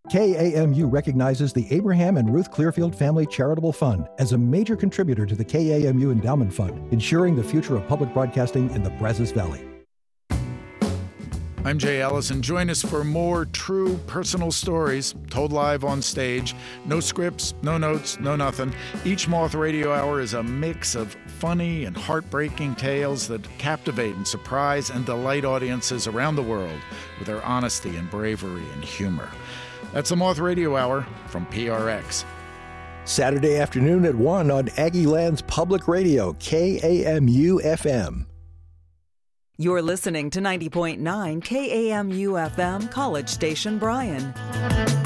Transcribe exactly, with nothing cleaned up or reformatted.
K A M U recognizes the Abraham and Ruth Clearfield Family Charitable Fund as a major contributor to the K A M U Endowment Fund, ensuring the future of public broadcasting in the Brazos Valley. I'm Jay Ellis, and join us for more true personal stories told live on stage. No scripts, no notes, no nothing. Each Moth Radio Hour is a mix of funny and heartbreaking tales that captivate and surprise and delight audiences around the world with their honesty and bravery and humor. That's the Moth Radio Hour from P R X. Saturday afternoon at one on Aggie Land's Public Radio, K A M U F M. You're listening to ninety point nine K A M U F M, College Station, Bryan.